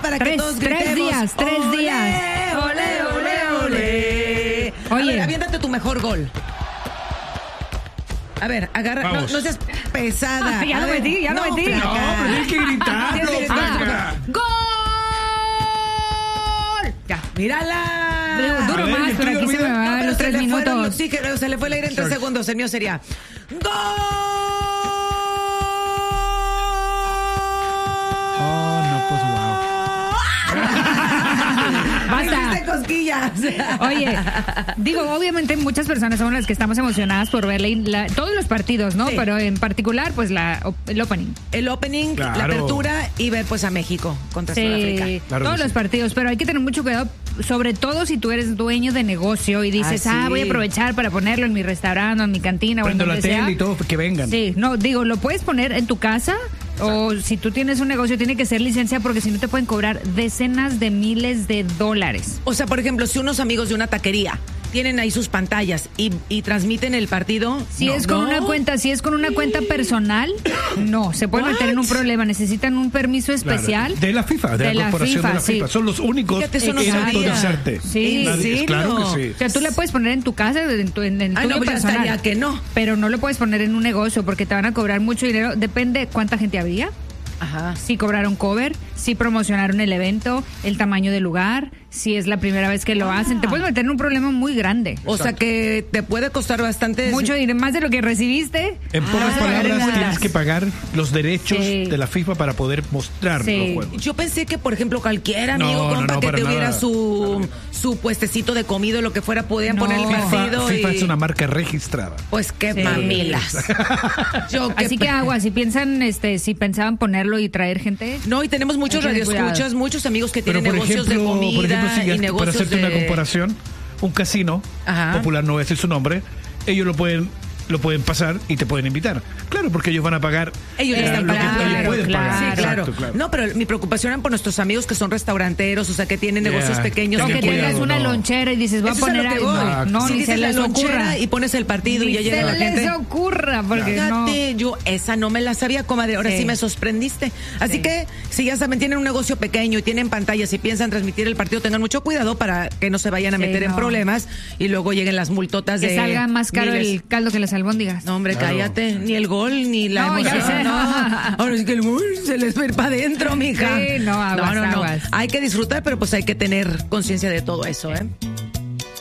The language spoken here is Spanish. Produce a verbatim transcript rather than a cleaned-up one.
para tres, que todos gritemos. Tres días, tres ¡Olé, días. Ole, ole, ole. Oye. A ver, aviéntate tu mejor gol. A ver, agarra, no, no seas pesada. Ah, ya A lo ver, metí, ya lo no, metí. flaca. No, pero tienes que gritarlo, Tienes que flaca. gritar. ¡Gol! Ya, mírala. Duro, duro A ver, más, el pero tuyo, aquí se me mira. van No, pero los se tres le fueron minutos. los- sí, que se le fue el aire en tres Sorry. segundos. El mío sería ¡gol! Oh, no, pues wow. Basta. Hiciste cosquillas. Oye, digo, obviamente muchas personas son las que estamos emocionadas por ver la, la- todos los partidos, ¿no? Sí. Pero en particular, pues la, el opening. El opening, Claro. la apertura y ver pues a México contra Sudáfrica. Sí, Claro todos que los sí. partidos, pero hay que tener mucho cuidado, sobre todo si tú eres dueño de negocio y dices, Ah, ah, sí. voy a aprovechar para ponerlo en mi restaurante o en mi cantina Prendo o en la donde sea. tele y todo, que vengan. Sí, no, digo, lo puedes poner en tu casa o si tú tienes un negocio tiene que ser licencia porque si no te pueden cobrar decenas de miles de dólares. O sea, por ejemplo, si unos amigos de una taquería tienen ahí sus pantallas y, y transmiten el partido. Si no, es con no. una cuenta, si es con una cuenta personal, no, se pueden meter en un What? problema, necesitan un permiso Claro. especial. De la FIFA, de, De la la corporación FIFA, de la sí. FIFA. Son los únicos Fíjate, eso no en sabía. autorizarte. Sí. ¿En Nadie- serio? Claro que sí. O sea, tú le puedes poner en tu casa, en tu, en, en Ay, tuyo no, pues ya personal, estaría que no. pero no lo puedes poner en un negocio porque te van a cobrar mucho dinero. Depende cuánta gente había, Ajá. si cobraron cover, si promocionaron el evento, el tamaño del lugar, si es la primera vez que lo hacen. Te puedes meter en un problema muy grande. O sea que te puede costar bastante. Mucho dinero, más de lo que recibiste. En pocas Ah, palabras, verdad. tienes que pagar los derechos Sí. de la FIFA para poder mostrar Sí. los juegos. Yo pensé que, por ejemplo, cualquier amigo, No, no, compa, no, que para tuviera nada. su, su puestecito de comida o lo que fuera, podían No. poner el FIFA, partido. FIFA y... es una marca registrada. Pues qué Sí. mamilas. Yo qué Así que pe- agua, si piensan, este, si pensaban ponerlo y traer gente. No, y tenemos muchos Hay que tener radioescuchas, cuidado. muchos amigos que Pero tienen por negocios ejemplo, de comida por ejemplo, si y ya- para negocios hacerte de... una comparación, un casino Ajá. popular, no voy a decir su nombre, ellos lo pueden lo pueden pasar y te pueden invitar. Claro, porque ellos van a pagar Ellos eh, están lo que pagando. ellos pueden Claro, pagar. Sí, claro. Exacto, claro. No, pero mi preocupación era por nuestros amigos que son restauranteros, o sea, que tienen Yeah. negocios pequeños. O Tengan que que tengas cuidado, una no. lonchera y dices, voy a Eso es a poner lo que algo. voy. No, si ni dices se la les lonchera ocurra. y pones el partido y Ni ya llega se la gente. les ocurra, porque no. Fíjate, yo esa no me la sabía, comadre. Ahora sí, Sí. me sorprendiste. Así Sí. que, si ya saben, tienen un negocio pequeño y tienen pantallas y piensan transmitir el partido, tengan mucho cuidado para que no se vayan a Sí, meter en no. problemas y luego lleguen las multotas Que de. salga más caro miles. el caldo que las albóndigas. No, hombre, Claro. cállate. Ni el gol, ni la No, ya emoción. sé. No. Ahora sí que el gol se les va a ir para adentro, mija. Sí, no, aguas, no, no, no. aguas. Hay que disfrutar, pero pues hay que tener conciencia de todo eso, ¿eh?